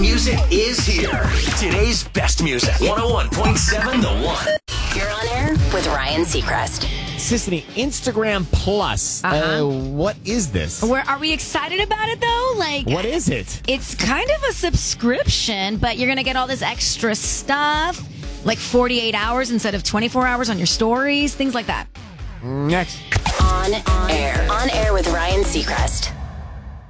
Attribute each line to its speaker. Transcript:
Speaker 1: music is here. Today's best music. 101.7 The One.
Speaker 2: You're on air with Ryan Seacrest.
Speaker 3: Sissany, Instagram Plus. What is this?
Speaker 4: Are we excited about it, though?
Speaker 3: What is it?
Speaker 4: It's kind of a subscription, but you're going to get all this extra stuff, like 48 hours instead of 24 hours on your stories, things like that.
Speaker 3: Next.
Speaker 2: On air with Ryan Seacrest.